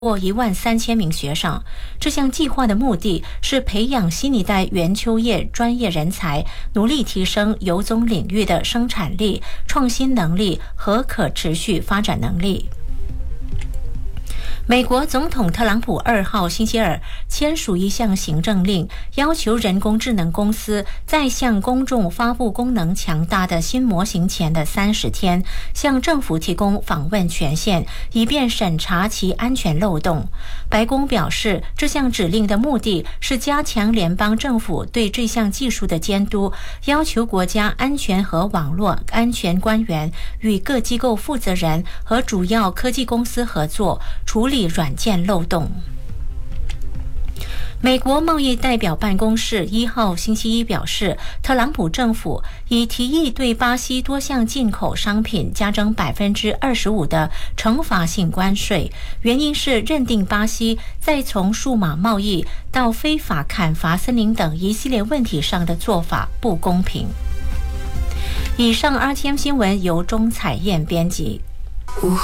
过13000名学生。这项计划的目的是培养新一代圆球业专业人才，努力提升油棕领域的生产力、创新能力和可持续发展能力。美国总统特朗普2号星期二签署一项行政令，要求人工智能公司在向公众发布功能强大的新模型前的30天，向政府提供访问权限，以便审查其安全漏洞。白宫表示，这项指令的目的是加强联邦政府对这项技术的监督，要求国家安全和网络安全官员与各机构负责人和主要科技公司合作，处理软件漏洞。美国贸易代表办公室1号星期一表示，特朗普政府已提议对巴西多项进口商品加征25%的惩罚性关税，原因是认定巴西在从数码贸易到非法砍伐森林等一系列问题上的做法不公平。以上 RTM 新闻由钟彩燕编辑。